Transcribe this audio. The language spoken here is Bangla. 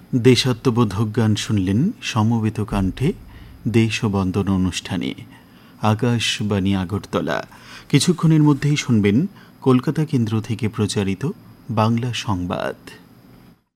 দেশাত্মবোধক গান শুনলেন সমবেত কণ্ঠে দেশবন্দন অনুষ্ঠানে। আকাশবাণী আগরতলা। কিছুক্ষণের মধ্যেই শুনবেন কলকাতা কেন্দ্র থেকে প্রচারিত বাংলা সংবাদ।